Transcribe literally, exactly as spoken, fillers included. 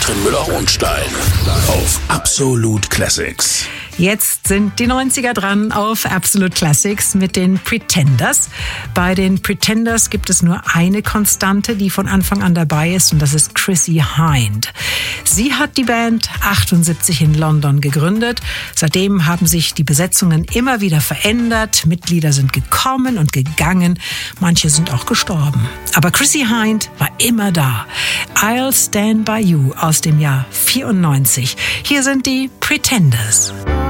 Katrin Müller-Hohenstein auf Absolut Classics. Jetzt sind die neunziger dran auf Absolute Classics mit den Pretenders. Bei den Pretenders gibt es nur eine Konstante, die von Anfang an dabei ist, und das ist Chrissie Hynde. Sie hat die Band achtundsiebzig in London gegründet. Seitdem haben sich die Besetzungen immer wieder verändert. Mitglieder sind gekommen und gegangen. Manche sind auch gestorben. Aber Chrissie Hynde war immer da. I'll Stand By You aus dem Jahr vierundneunzig. Hier sind die Pretenders.